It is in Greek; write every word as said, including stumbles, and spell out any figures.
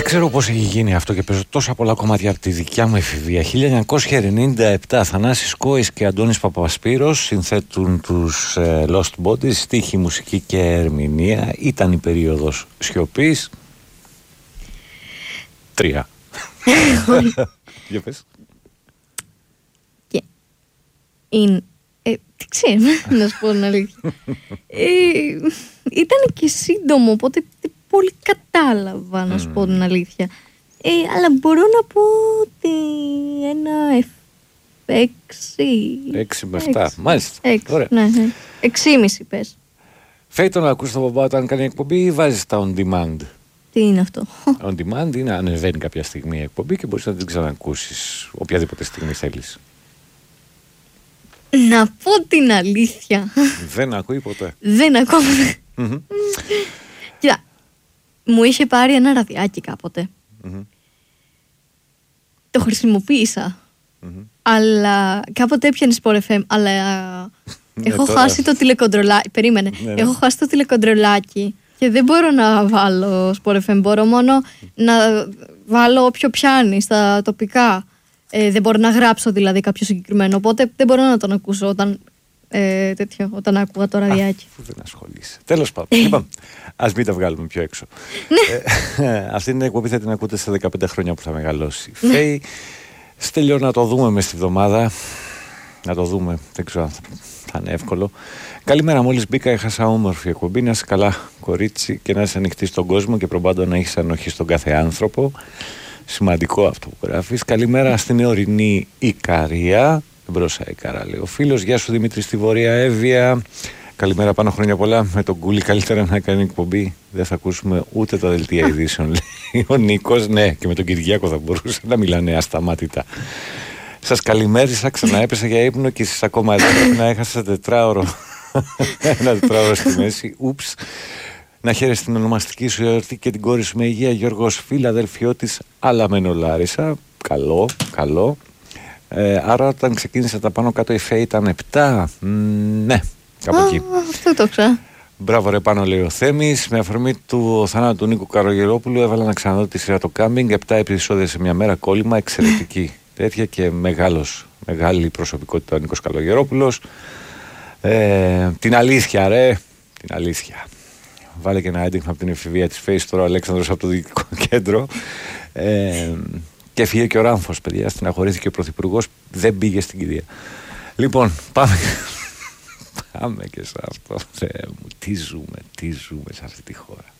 ξέρω πώς έχει γίνει αυτό και παίζω τόσα πολλά κομμάτια από τη δικιά μου εφηβεία. χίλια εννιακόσια ενενήντα επτά, Θανάσης Κόης και Αντώνης Παπασπύρος συνθέτουν τους ε, Lost Bodies, στίχη, μουσική και ερμηνεία. Ήταν η περίοδος σιωπής. Τρία. Για πες. Είναι, ε, τι ξέρω, να σου πω την αλήθεια. ε, ήταν και σύντομο, οπότε δεν πολύ κατάλαβα, να σου πω την αλήθεια. Ε, αλλά μπορώ να πω ότι ένα έξι. Έξι με εφτά, μάλιστα. Έξι, ωραία. Ναι, ναι. Εξήμιση πες. Φέιτο να ακούσει τον μπαμπά όταν κάνει εκπομπή ή βάζεις τα on demand? Τι είναι αυτό? On demand είναι ανεβαίνει κάποια στιγμή η εκπομπή και μπορείς να την ξανακούσεις οποιαδήποτε στιγμή θέλεις. Να πω την αλήθεια. Δεν ακούει ποτέ. Δεν ακούω. Mm-hmm. Κοίτα, μου είχε πάρει ένα ραδιάκι κάποτε. Mm-hmm. Το χρησιμοποίησα. Mm-hmm. Αλλά κάποτε έπιανε Sport εφ εμ. Αλλά έχω τώρα... χάσει το τηλεκοντρολάκι. Περίμενε. Ναι, ναι. Έχω χάσει το τηλεκοντρολάκι και δεν μπορώ να βάλω Sport εφ εμ. Μπορώ μόνο να βάλω όποιο πιάνει στα τοπικά. Ε, δεν μπορώ να γράψω δηλαδή κάποιο συγκεκριμένο. Οπότε δεν μπορώ να τον ακούσω όταν, ε, τέτοιο, όταν άκουγα το ραδιάκι. Αφού δεν ασχολείσαι. Τέλος πάντων. Λοιπόν, ας μην τα βγάλουμε πιο έξω. ε, αυτή είναι η εκπομπή, θα την ακούτε σε δεκαπέντε χρόνια που θα μεγαλώσει. Φέη, Στέλιο, να το δούμε μες τη βδομάδα. Να το δούμε. Δεν ξέρω αν θα είναι εύκολο. Καλημέρα, μόλις μπήκα, έχασα όμορφη εκπομπή. Να είσαι καλά, κορίτσι, και να είσαι ανοιχτή στον κόσμο και προπάντων να έχεις ανοχή στον κάθε άνθρωπο. Σημαντικό αυτό που γράφεις. Καλημέρα στην νεορεινή Ικαρία. Εμπρόσα Ικαρά, λέει ο φίλος. Γεια σου Δημήτρη στη Βορεία Εύβοια. Καλημέρα, πάνω χρόνια πολλά. Με τον Κούλι καλύτερα να κάνει εκπομπή. Δεν θα ακούσουμε ούτε τα δελτία ειδήσεων, λέει ο Νίκος. Ναι, και με τον Κυριάκο θα μπορούσε να μιλάνε ασταμάτητα. Σας καλημέρισα, ξαναέπεσα για ύπνο και εσείς ακόμα εδώ. Πρέπει να έχασα τετράωρο. Ένα τετράωρο στη μέση. Ούψ. Να χαίρεσαι την ονομαστική σου εορτή και την κόρη σου με υγεία. Γιώργος Φιλαδελφιώτης Αλαμενολάρισα. Καλό, καλό. Ε, άρα όταν ξεκίνησα τα πάνω κάτω η Φέη ήταν επτά. Mm, ναι, κάπου Α, εκεί. Αυτό το ξέρω. Μπράβο ρε πάνω, λέει ο Θέμης. Με αφορμή του θανάτου του Νίκου Καρογερόπουλου έβαλα να ξαναδώ τη σειρά το κάμπινγκ. Επτά επεισόδια σε μια μέρα, κόλλημα, εξαιρετική. Τέτοια και μεγάλος, μεγάλη προσωπικότητα ο Νίκος Καρογερόπουλος. Ε, την αλήθεια ρε, την αλήθεια. Βάλε και ένα έντυγμα από την εφηβεία της Face τώρα ο Αλέξανδρος από το Διοικητικό Κέντρο. Ε, και φύγε και ο Ράμφος, παιδιά. Στεναχωρήθηκε ο Πρωθυπουργός, δεν πήγε στην κηδεία. Λοιπόν, πάμε. Πάμε και σε αυτό. Τι ζούμε, τι ζούμε σε αυτή τη χώρα.